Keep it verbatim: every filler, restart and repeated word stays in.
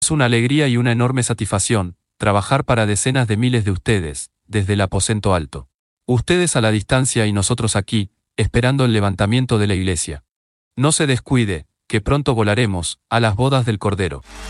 Es una alegría y una enorme satisfacción trabajar para decenas de miles de ustedes, desde el aposento alto. Ustedes a la distancia y nosotros aquí, esperando el levantamiento de la iglesia. No se descuide, que pronto volaremos a las bodas del Cordero.